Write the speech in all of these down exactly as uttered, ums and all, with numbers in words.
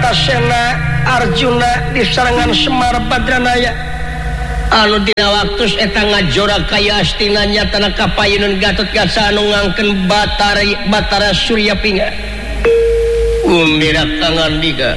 Sarasena Arjuna di serangan Semar Badranaya anu dina waktu eta ngajora kaya astinanya tanah kapayunan Gatotkaca anu ngangkeun Batara Batara Suryapinga umira kangandika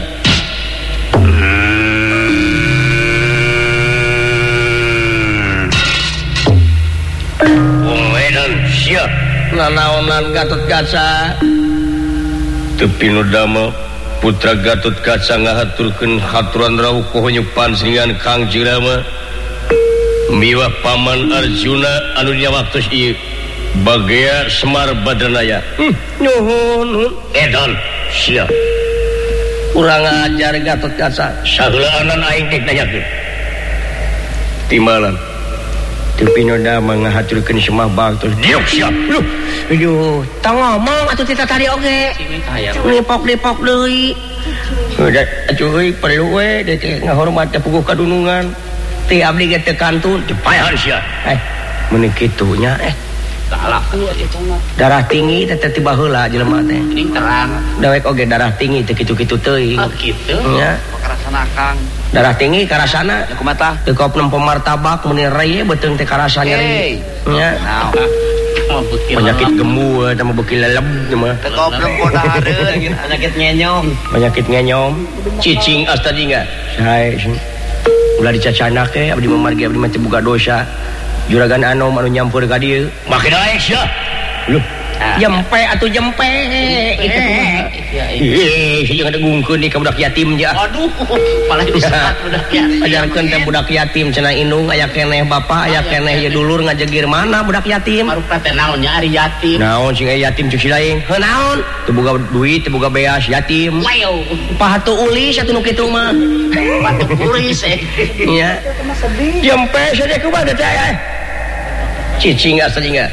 siap nanaonan Gatotkaca tepi nu damel putra Gatotkaca ngahaturkeun haturan rawuh kohonyupan seringan Kang Jirama miwah paman Arjuna anu dina waktos ieu bagea Semar Badranaya nuhun edan siap urang ajar Gatotkaca saheulaanan aing dek nanyakeun timalan Pinoda mengahaturkeun semah baktos diuk siap lu aduh tang ngomong atuh tita tadi oge nipok-nipok deui udah atuh euy perlu we dek ngahormat puguh kadunungan ti abdi ge teu kantun dipaehan sia eh mun kitu nya eh salah kitu mah darah tinggi teh tiba heula jelema teh geuning terang dawek oge darah tinggi teh kitu-kitu teuing oh kitu nya karasana Kang darah tinggi karasana kumaha teu kopnem pemartabak mun reye beuteung teh karasa nyeri nya penyakit gemu eta mah beuki leleb mah teu kopnem podahareun penyakit ngenyom penyakit ngenyom cicing astadinga sae ulah dicacanak teh abdi mamargi abdi mah teu boga dosa juragan anom anu nyampur ka dieu make daek sia lu jempe atuh jempe itu mah eh jeung ada gungkeun di ka budak yatim ja aduh palah disat budak yatim ajarkeun teh budak yatim cenah indung aya keneh bapa aya keneh ye dulur ngajegir mana budak yatim marupna teh naon nya ari yatim naon sing aya yatim cuk silaing heuh naon teu boga duit teu boga beas yatim leo pahatu ulis atuh nu kitu mah pahatu ulis nya jempe saja kumaha teh aya cicing asalinya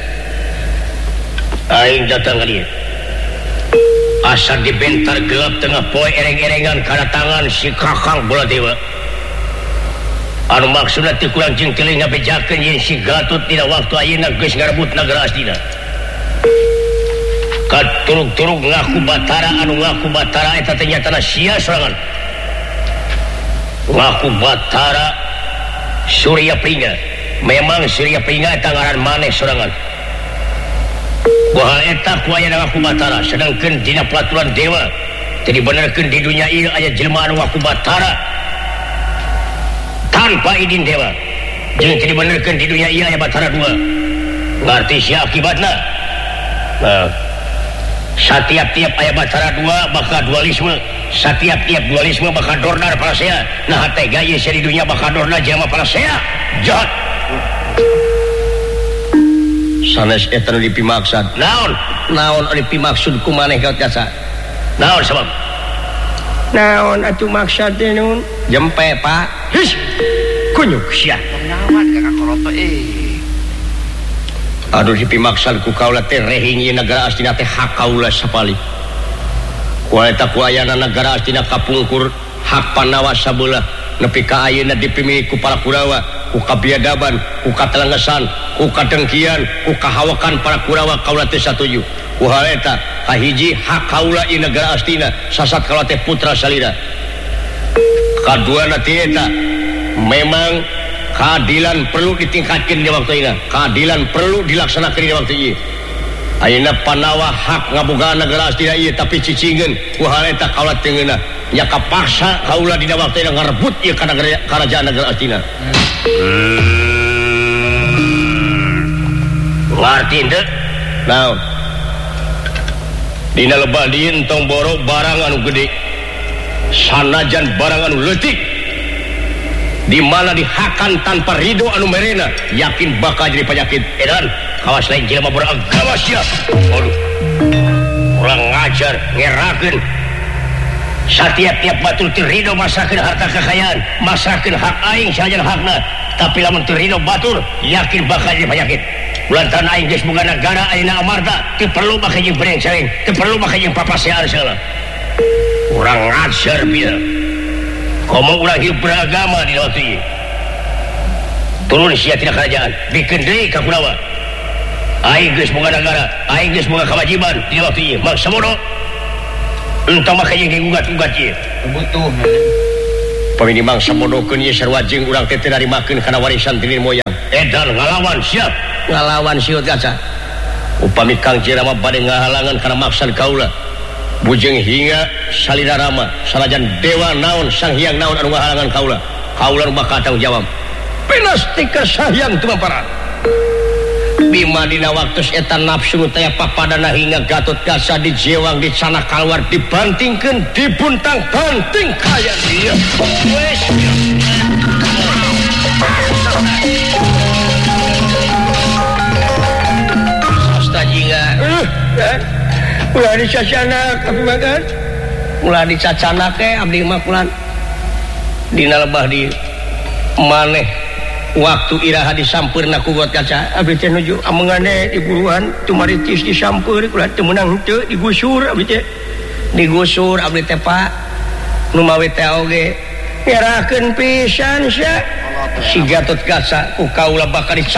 aing datang ka dieu asa dibentar gelap tengah poe ereng-erengan kana tangan si Kakang Baladewa anu maksudna teu kurang jeung teuing ngabejakeun yen si Gatut dina waktu ayeuna geus ngarebut nagara Astina katurug-turug ngaku Batara anu ngaku Batara eta teh nyatana sia sorangan ngaku Batara Suryapinga memang Suryapinga eta ngaran maneh sorangan bahwa eta ku aya ngaku Batara sedangkeun dina pelaturan dewa teu dibenerkeun di dunia ieu aya jelema anu ngaku Batara tanpa izin dewa jeung teu dibenerkeun di dunia ieu aya Batara dua ngarti sia akibatna nah satiap-tiap aya Batara dua bakal dualisme satiap-tiap dualisme bakal dorna parasea nah tega ieu sia di dunia bakal dorna jelema parasea jahat sanes eta nu dipimaksud naon naon anu dipimaksud ku maneh Gatotkaca naon sabab naon atuh maksud teh nun jempe pak his kunyuk sia nyawat ka koroto eh aduh dipimaksud ku kaula teh rehing ieu nagara Astina teh hak kaula sapali ku eta ku ayana nagara Astina kapungkur hak Pandawa sabeula nepi ka ayeuna dipimilih ku para Kurawa ku kabiadaban ku katelengesan ku kadengkian ku kahawakan para Kurawa kaula teh satuju ku hal eta kahiji hak kaula ieu nagara Astina sasat kaula teh putra salira kaduana teh eta memang keadilan perlu ditingkatkeun di waktu ieu keadilan perlu dilaksanakeun di waktu ieu ayeuna Pandawa hak ngabogaan nagara Astina ieu tapi cicingeun ku hal eta kaula teu ngeunah nya kapaksa kaula dina waktu ieu ngarebut ieu kana karajaan nagara Astina ngarti teu naon dina lebah dieu entong boro barang anu gede sanajan barang anu leutik di mana dihakan tanpa ridho anu merena yakin bakal jadi penyakit edan kawas lain jelema beragama sia aduh urang ngajar ngerakeun satiap-tiap batur teu ridho masrakeun harta kekayaan masrakeun hak aing sajan hakna tapi lamun teu ridho batur yakin bakal jadi penyakit lantaran aing geus boga nagara ayeuna amarta teu perlu make jeung breng-sering teu perlu make jeung papasean segala urang ngajar bieu komo urang hidup beragama di waktu ieu turun sia tina kerajaan bikeun deui ka Kurawa aing geus boga nagara aing geus boga kewajiban di waktu ieu mak samono entah makanya digugat-gugat ieu butuh pamini mangsa bodohkeun ieu sarua jeung urang teh teu narimakeun kana warisan ti nenek moyang edan ngalawan siap ngalawan siut kaca upami Kang Jera mah bade ngahalangan kana maksud kaula bujeng hingga salina rama salajan dewa naon sang hyang naon anu ngahalangan kaula kaula nu bakal tanggung jawab pinastika sayang teu mamparan bima dina waktu eta nafsu teh papadana hingga Gatot Kaca dijewang dicana keluar dibantingkeun dibuntang banting kaya dia wes astajinga eh kan ulah dicacana tapi makan ulah dicacana ke abdi mah kulan dina lebah di maneh waktu iraha disampeurna ku Gatot Kaca abdi teh nuju amengane di buruan tumaritis disampeur kulah teu meunang henteu digusur abdi teh digusur abdi teh Pak nu mawe teh oge nyerahkeun pisan sia si Gatot Kaca ku kaula bakal